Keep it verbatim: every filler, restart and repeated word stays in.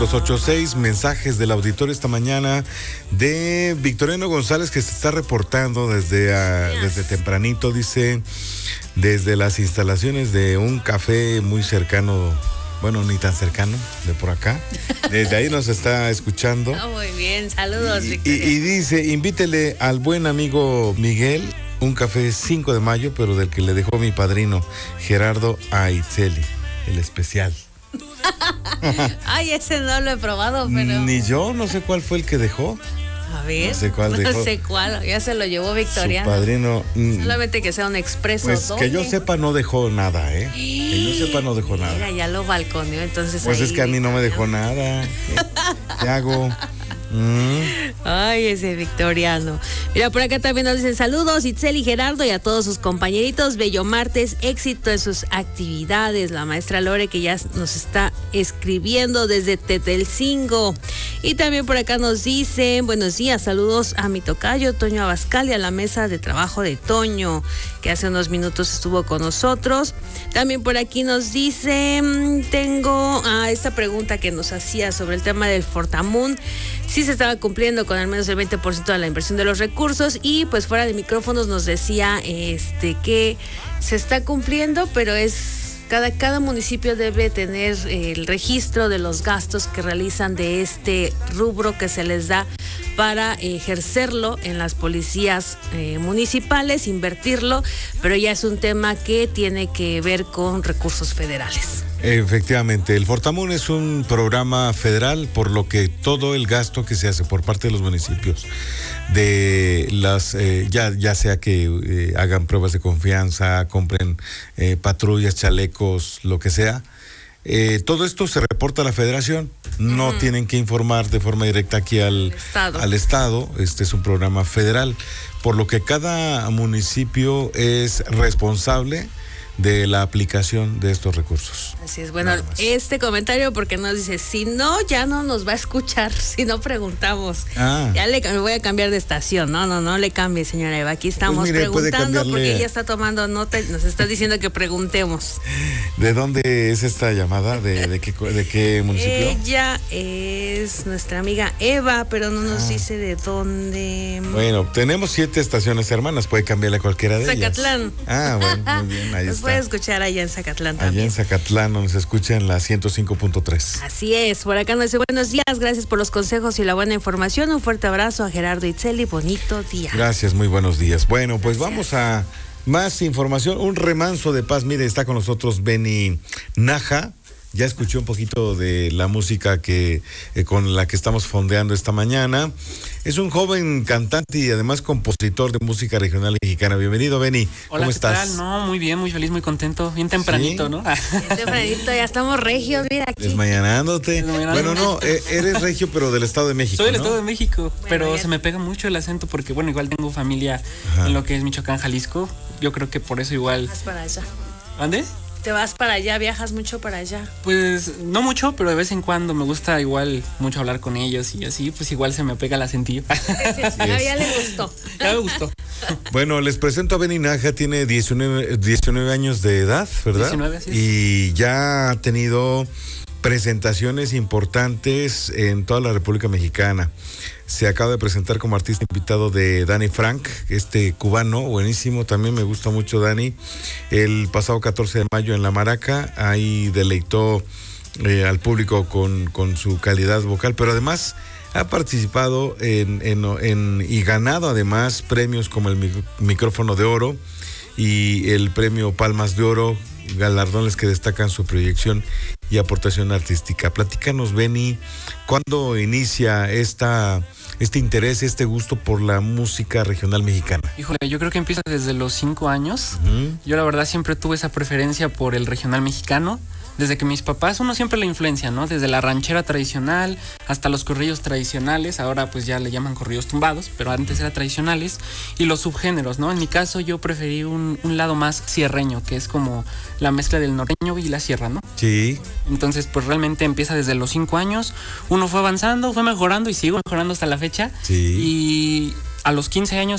Los ochenta y seis mensajes del auditorio esta mañana de Victoriano González, que se está reportando desde, uh, desde tempranito, dice, desde las instalaciones de un café muy cercano, bueno, ni tan cercano, de por acá. Desde ahí nos está escuchando. Oh, muy bien, saludos, y, Victoriano. Y, y dice, invítele al buen amigo Miguel un café cinco de mayo, pero del que le dejó mi padrino Gerardo a Itzeli, el especial. Ay, ese no lo he probado, pero... Ni yo, no sé cuál fue el que dejó. A ver, no sé cuál dejó. No sé cuál, ya se lo llevó Victoriano. Su padrino. Solamente que sea un expreso. Pues doble. que yo sepa no dejó nada, ¿eh? Que yo sepa no dejó nada. Mira, ya lo balconeó, entonces Pues ahí, es que a mí no me dejó nada. ¿Qué, ¿Qué hago? Mm. Ay, ese Victoriano. Mira, por acá también nos dicen saludos, Itzeli, Gerardo y a todos sus compañeritos. Bello martes, éxito en sus actividades. La maestra Lore, que ya nos está escribiendo desde Tetelcingo. Y también por acá nos dicen buenos días, saludos a mi tocayo Toño Abascal y a la mesa de trabajo de Toño, que hace unos minutos estuvo con nosotros. También por aquí nos dicen, tengo a esta pregunta que nos hacía sobre el tema del Fortamun. Sí se estaba cumpliendo con al menos el veinte por ciento de la inversión de los recursos y pues fuera de micrófonos nos decía este que se está cumpliendo, pero es cada, cada municipio debe tener el registro de los gastos que realizan de este rubro que se les da para ejercerlo en las policías eh, municipales, invertirlo, pero ya es un tema que tiene que ver con recursos federales. Efectivamente, el Fortamun es un programa federal, por lo que todo el gasto que se hace por parte de los municipios, de las eh, ya ya sea que eh, hagan pruebas de confianza, compren eh, patrullas, chalecos, lo que sea, eh, todo esto se reporta a la Federación. No uh-huh. tienen que informar de forma directa aquí al estado. al estado. Este es un programa federal, por lo que cada municipio es responsable de la aplicación de estos recursos. Así es, bueno, este comentario porque nos dice, si no, ya no nos va a escuchar, si no preguntamos. Ah. Ya le voy a cambiar de estación, no, no, no le cambie, señora Eva, aquí estamos pues mire, preguntando porque ella está tomando nota y nos está diciendo que preguntemos. ¿De dónde es esta llamada? ¿De, de, qué, de qué municipio? Ella es nuestra amiga Eva, pero no nos ah. dice de dónde. Bueno, tenemos siete estaciones hermanas, puede cambiarle a cualquiera de Zacatlán. ellas. Ah, bueno, muy bien, ahí nos está. Puede escuchar allá en Zacatlán también. Allá en Zacatlán nos escucha en la ciento cinco punto tres. Así es, por acá nos dice buenos días, gracias por los consejos y la buena información. Un fuerte abrazo a Gerardo Itzeli, bonito día. Gracias, muy buenos días. Bueno, pues gracias. Vamos a más información, un remanso de paz. Mire, está con nosotros Benny Naja. Ya escuché un poquito de la música que eh, con la que estamos fondeando esta mañana. Es un joven cantante y además compositor de música regional mexicana. Bienvenido, Benny. Hola, ¿cómo ¿qué estás? Tal? No, muy bien, muy feliz, muy contento. Bien tempranito, ¿Sí? ¿no? Bien tempranito, ya estamos regios, mira aquí. Desmañanándote. Desmañanándote. Bueno, no, eh, eres regio, pero del Estado de México, Soy del ¿no? Estado de México, bueno, pero ya. se me pega mucho el acento porque, bueno, igual tengo familia Ajá. en lo que es Michoacán, Jalisco. Yo creo que por eso igual... Vas para allá. ¿Ande? ¿Te vas para allá? ¿Viajas mucho para allá? Pues no mucho, pero de vez en cuando me gusta igual mucho hablar con ellos y así, pues igual se me pega el acentillo. Sí, sí, sí. Ah, ya le gustó. Ya me gustó. Bueno, les presento a Benny Naja, tiene diecinueve, diecinueve años de edad, ¿verdad? diecinueve, así es. Y ya ha tenido presentaciones importantes en toda la República Mexicana. Se acaba de presentar como artista invitado de Dani Frank, este cubano, buenísimo, también me gusta mucho Dani. El pasado catorce de mayo en La Maraca, ahí deleitó eh, al público con, con su calidad vocal, pero además ha participado en, en, en, y ganado además premios como el mic- micrófono de oro y el premio Palmas de Oro, galardones que destacan su proyección y aportación artística. Platícanos, Benny, ¿cuándo inicia esta, este interés, este gusto por la música regional mexicana? Híjole, yo creo que empieza desde los cinco años. Uh-huh. Yo la verdad siempre tuve esa preferencia por el regional mexicano. Desde que mis papás, uno siempre la influencia, ¿no? Desde la ranchera tradicional hasta los corridos tradicionales, ahora pues ya le llaman corridos tumbados, pero antes eran tradicionales, y los subgéneros, ¿no? En mi caso yo preferí un, un lado más sierreño, que es como la mezcla del norteño y la sierra, ¿no? Sí. Entonces pues realmente empieza desde los cinco años, uno fue avanzando, fue mejorando y sigo mejorando hasta la fecha. Sí. Y a los quince años